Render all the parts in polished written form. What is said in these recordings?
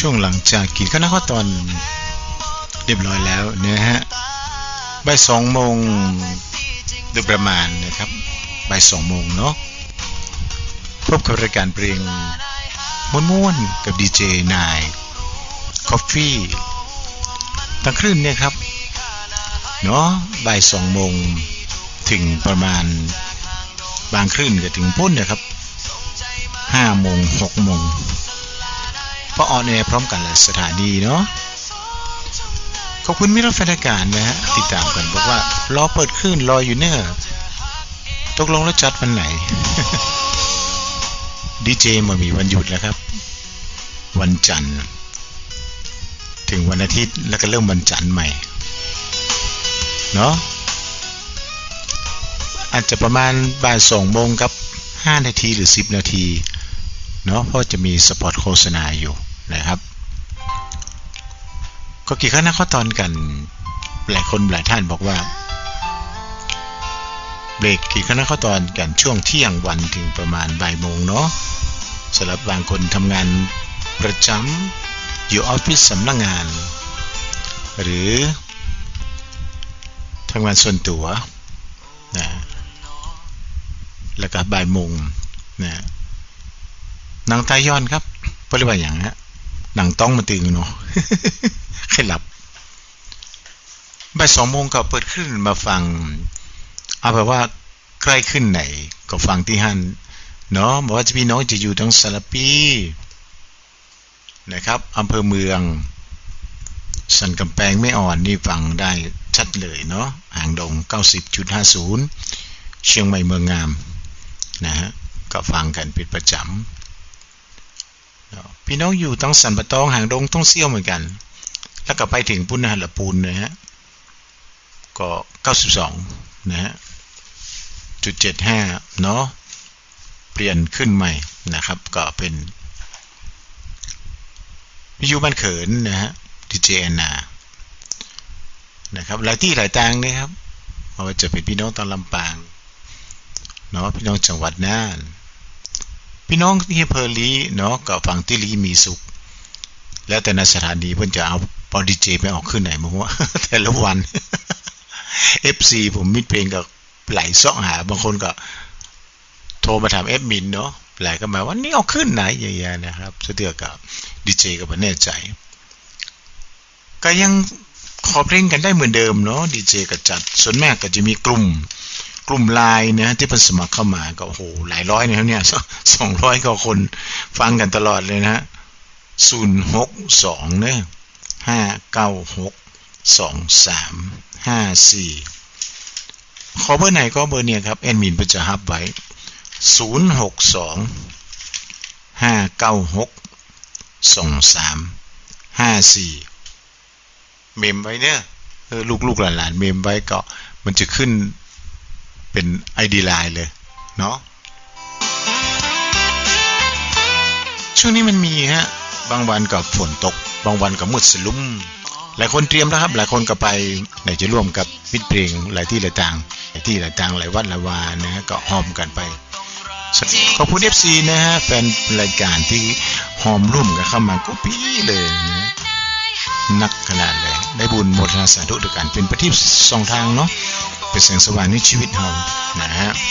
ช่วงหลังจากกินข้าวหน้าข้าวตอนเรียบร้อยแล้วนะฮะบ่าย2 โมงโดยประมาณนะครับบ่าย2 โมงเนาะพบกับรายการเพลงม่วนๆกับดีเจนายคอฟฟี่ตั้งคลื่นเนี่ยครับเนาะบ่าย2 โมงถึงประมาณบางคลื่นก็ถึงพุ่นนะครับ5 โมง 6 โมงเพราะออนแอร์พร้อมกันหลายสถานีเนาะขอบคุณมิตรแฟนรายการนะฮะติดตามกันบอกว่ารอเปิดคลื่นรออยู่เนอะตกลงแล้วจัดวันไหน ดีเจมามีวันหยุดแล้วครับวันจันทร์ถึงวันอาทิตย์แล้วก็เริ่มวันจันทร์ใหม่เนาะอาจจะประมาณบ่าย2 โมงกับ5 นาทีหรือ10 นาทีเนาะเพราะจะมีสปอตโฆษณาอยู่นะครับก็กี่ครั้งนะข้อตอนกันหลายคนหลายท่านบอกว่าเบรกกี่ครั้งนะข้อตอนกันช่วงเที่ยงวันถึงประมาณบ่ายโมงเนาะสำหรับบางคนทำงานประจำอยู่ออฟฟิศสำนักงานหรือทำงานส่วนตัวนะแล้วก็บ่ายโมงนะหนังตาย้อนครับเพราะว่าอย่างฮะหนังต้องมาตึงเนาะ แค่หลับบ่าย2 โมงก็เปิดขึ้นมาฟังเอาแบบว่าใกล้ขึ้นไหนก็ฟังที่ฮั่นเนาะบอกว่าจะพี่น้องจะอยู่ทั้งสารปีนะครับอำเภอเมืองสันกำแพงไม่อ่อนนี่ฟังได้ชัดเลยเนาะหางดง 90.50 เชียงใหม่เมืองงามนะฮะก็ฟังกันเป็นประจำพี่น้องอยู่ทั้งสันปะตองหางดงต้องเซี่ยวเหมือนกันแล้วก็ไปถึงปุณณหปูนนะฮะก็92นะฮะ.75 เนาะเปลี่ยนขึ้นใหม่นะครับก็เป็นวิทยุบ้านเขินนะฮะดีเจแอนนานะครับหลายที่หลายทางนะครับว่าจะเป็นพี่น้องตอนลำปางเนาะพี่น้องจังหวัดน่านพี่น้องที่อำเภอลีเนาะก็ฟังที่ลีมีสุขแล้วแต่ในสถานีเพิ่นจะเอาปอดีเจไปออกขึ้นไหนมั้งวะ แต่ละวัน FC ผมมิดเพลงก็ไหลซ่องหาบางคนก็โทรมาถามแอดมินเนาะหลายก็มาว่านี่เอาขึ้นไหนอย่างเงี้ยนะครับเสือกับดีเจก็บ่แน่ใจก็ยังขอเพลงกันได้เหมือนเดิมเนาะดีเจก็จัดส่วนมากก็จะมีกลุ่มไลน์นะที่เพิ่นสมัครเข้ามาก็โอ้โหหลายร้อยนะครับเนี่ย200 กว่าคนฟังกันตลอดเลยนะ062เนี่ย5962354ขอเบอร์ไหนก็เบอร์เนี่ยครับแอดมินเพิ่นจะฮับไว้062-596-2354เมมไว้เนี่ยลูกๆหลานๆเมมไว้ก็มันจะขึ้นเป็น ID Line เลยเนาะช่วงนี้มันมีฮะบางวันก็ฝนตกบางวันก็มืดสลุ่มหลายคนเตรียมแล้วครับหลายคนก็ไปไหนจะร่วมกับมิตรเพลงหลายที่หลายทางหลายวัดหลายวานะฮะก็หอมกันไปขอบคุณ FC นะฮะแฟนรายการที่หอมร่วมกันเข้ามาก็ปี้เลยนะนักขนาดเลยได้บุญหมดนาสาธุด้วยกันเป็นประทีป2 ทางเนาะเป็นแสงสว่างในชีวิตเรานะฮะ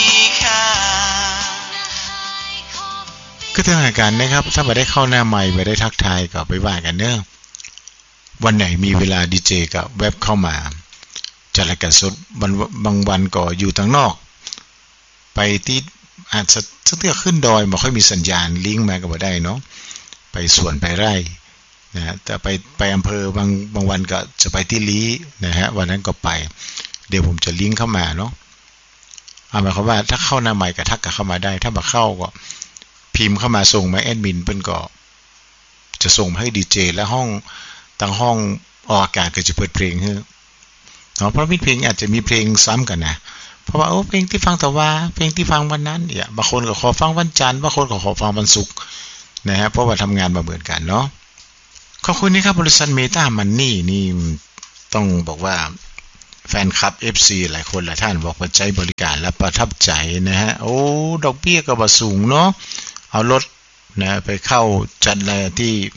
ก็ทางการนะครับถ้าไม่ได้เข้าหน้าใหม่ไม่ได้ทักทายก็ไปว่ากันเนอะวันไหนมีเวลาดีเจกับเว็บเข้ามาจัดรายการสดบางวันก็อยู่ทางนอกไปที่อาจจะเทือกขึ้นดอยไม่ค่อยมีสัญญาณลิงก์มาก็บ่ได้เนาะไปสวนไปไร่นะฮะแต่ไปอำเภอบางวันก็จะไปที่ลีนะฮะวันนั้นก็ไปเดี๋ยวผมจะลิงก์เข้ามาเนาะหมายความว่าถ้าเข้าหน้าใหม่ก็ทักเข้ามาได้ถ้าบ่เข้าก็พิมพ์เข้ามาส่งมาแอดมินเพิ่นก็จะส่งให้ดีเจและห้องตั้งห้องออกอากาศก็จะเปิดเพลงให้เนาะเพราะมิตรเพลงอาจจะมีเพลงซ้ำกันนะเพราะว่าเพลงที่ฟังแต่ว่าเพลงที่ฟังวันนั้นเนี่ยบางคนก็ขอฟังวันจันทร์บางคนก็ขอฟังวันศุกร์นะฮะเพราะว่าทำงานมาเหมือนกันเนาะขอบคุณนี่ครับบริษัทเมตามันนี่ต้องบอกว่าแฟนคลับ FC หลายคนหลายท่านบอกว่าใช้บริการและประทับใจนะฮะโอ้ดอกเบี้ยก็บ่สูงเนาะเอารถนะไปเข้าจัดอะไรที่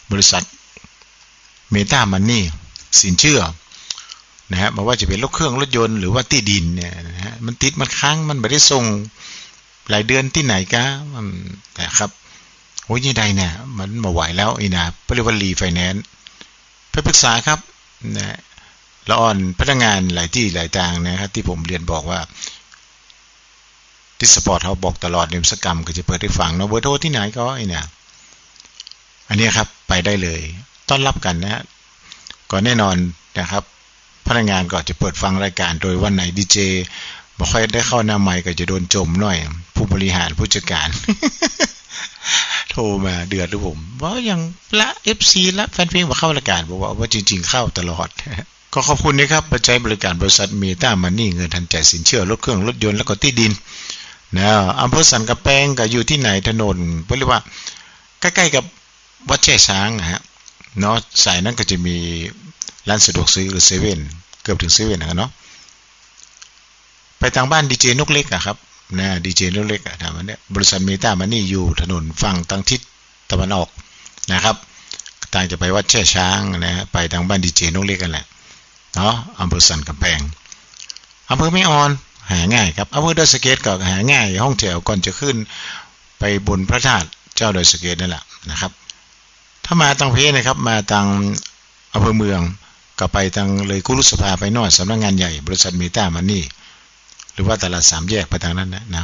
บริษัทเมตามันนี่สินเชื่อนะฮะไม่ว่าจะเป็นรถเครื่องรถยนต์หรือว่าที่ดินเนี่ยนะฮะมันติดมันค้างมันไม่ได้ส่งหลายเดือนที่ไหนกะแต่ครับโอ้ยยี่ใดเนี่ยมันมาไหวแล้วไอ้นะเรียกว่ารีไฟแนนซ์ไปปรึกษาครับนะละอ่อนพนักงานหลายที่หลายทางนะครับที่ผมเรียนบอกว่าที่สปอร์ตเขาบอกตลอดในวิศวกรรมก็จะเปิดให้ฟังเนาะเบอร์โทรที่ไหนก็ไอ้เนี่ยอันนี้ครับไปได้เลยต้อนรับกันนะฮะก็แน่นอนนะครับพนักงานก็จะเปิดฟังรายการโดยวันไหนดีเจบ่ค่อยได้เข้าหน้าไมค์ก็จะโดนจมหน่อยผู้บริหารผู้จัดการ โทรมาเดือดหรือผมว่ายังละ FC ละแฟนเพลงมาเข้ารายการบอกว่าจริงๆเข้าตลอด ก็ขอบคุณนะครับมาใช้บริการบริษัทเมตามันนี่เงินทันใจสินเชื่อรถเครื่องรถยนต์แล้วก็ที่ดินนะอำเภอสันกำแพงก็อยู่ที่ไหนถนนเรียกว่าใกล้ๆกับวัดแช่ช้างนะฮะเนาะสายนั้นก็จะมีร้านสะดวกซื้อหรือเซเว่นเกือบถึงเซเว่นนะเนาะไปทางบ้านดีเจนกเล็กอะครับนะดีเจนกเล็กอะทางนั้นเนี่ยบริษัทเมตามันนี่อยู่ถนนฝั่งทางทิศตะวันออกนะครับต่างจะไปวัดแช่ช้างนะฮะไปทางบ้านดีเจนกเล็กกันแหละเนาะอำเภอสันกำแพงอำเภอแม่ออนหาง่ายครับอำเภอดอยสะเก็ดก็หาง่ายห้องแถวก่อนจะขึ้นไปบนพระธาตุเจ้าดอยสะเก็ดนั่นแหละนะครับถ้ามาทางเพนะครับมาทางอำเภอเมืองก็ไปทางเลยคุรุสภาไปหน่อยสำนักงานใหญ่บริษัทเมตามันนี่หรือว่าตลาดสามแยกไปทางนั้นนะ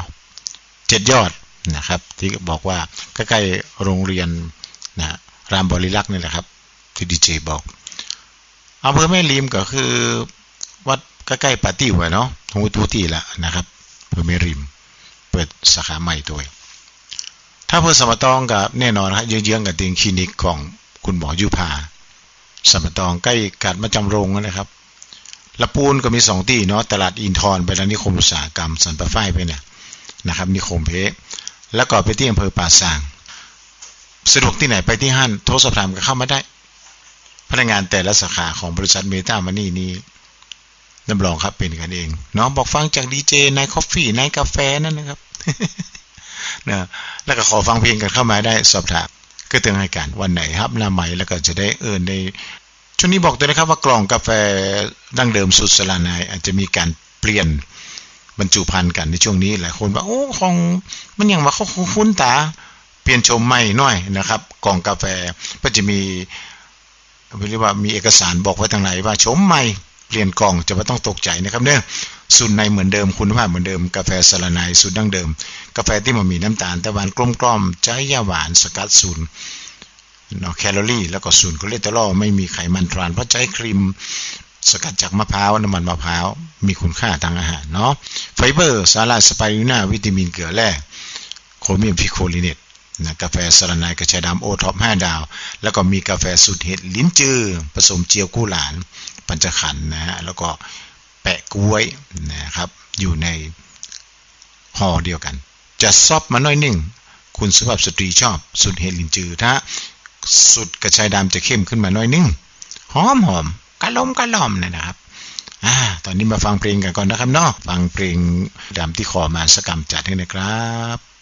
7 ยอดนะครับที่บอกว่าใกล้ๆโรงเรียนนะรามบริลักษ์นี่แหละครับที่ดีเจบอกอำเภอแม่ริมก็คือวัดใกล้ๆปาตี้หัวเนาะหูตูตีละนะครับอำเภอแม่ริมเปิดสาขาใหม่ตัวถ้าอำเภอสมตองกับแน่นอนครับเยื้องๆกับเตียงคลินิกของคุณหมอยุพาสมตองใกล้กาดมาจำโรงนะครับละปูนก็มี2ที่เนาะตลาดอินทรไปแล้วนิคมอุตสาหกรรมสันปะฝ้ายไปเนี่ยนะครับนิคมเพแล้วก็ไปที่อำเภอป่าซางสะดวกที่ไหนไปที่ห้างโทรสอบถามก็เข้ามาได้พนักงานแต่ละสาขาของบริษัทเมตามันนี่นี้รับรองครับเป็นกันเองเนาะบอกฟังจากดีเจนายคอฟฟี่นายกาแฟนั่นนะครับ นะแล้วก็ขอฟังเพลงกันเข้ามาได้สอบถามก็เตือนให้กันวันไหนครับหน้าใหม่แล้วก็จะได้ในช่วงนี้บอกตัวนะครับว่ากล่องกาแฟดั้งเดิมสูตรสลานายอาจจะมีการเปลี่ยนบรรจุภัณฑ์กันในช่วงนี้หลายคนว่าโอ้ของมันยังว่าเขาคุ้นตาเปลี่ยนชมใหม่หน่อยนะครับกล่องกาแฟก็จะมีเรียกว่ามีเอกสารบอกไว้ทางไหนว่าชมใหม่เปลี่ยนกล่องจะไม่ต้องตกใจนะครับเนี่ยสูตรในเหมือนเดิมคุณภาพเหมือนเดิมกาแฟสลานายสูตรดั้งเดิมกาแฟที่มันมีน้ำตาลแต่หวานกลมๆใช้ยาหวานสกัดศูนย์แคลอรี่แล้วก็ศูนย์คอเลสเตอรอลไม่มีไขมันทรานเพราะใช้ครีมสกัดจากมะพร้าวน้ำมันมะพร้าวมีคุณค่าทางอาหารเนาะไฟเบอร์สาหร่ายสไปรูน่าวิตามินเกลือแร่โครเมียมพิโคลิเนตนะกาแฟสลานายกระชายดำโอท็อป5 ดาวแล้วก็มีกาแฟสูตรเห็ดลิ้นจือผสมเจียวกู้หลานปัญจขันธ์นะฮะแล้วก็แปะกล้วยนะครับอยู่ในห่อเดียวกันจะซอฟมาหน่อยนึงคุณสุภาพสตรีชอบสูตรเห็ดลิ้นจือถ้าสูตรกระชายดำจะเข้มขึ้นมาหน่อยนึงหอมกะล่อมนะครับตอนนี้มาฟังเพลงกันก่อนนะครับเนาะฟังเพลงดำที่ขอมาสกรรมจัดให้นะครับ